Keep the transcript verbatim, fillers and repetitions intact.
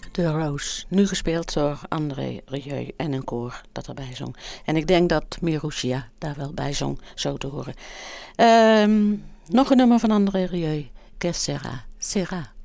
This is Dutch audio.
de Rose. Nu gespeeld door André Rieu en een koor dat erbij zong. En ik denk dat Mirousia daar wel bij zong, zo te horen. Um, nog een nummer van André Rieu. Que sera, sera.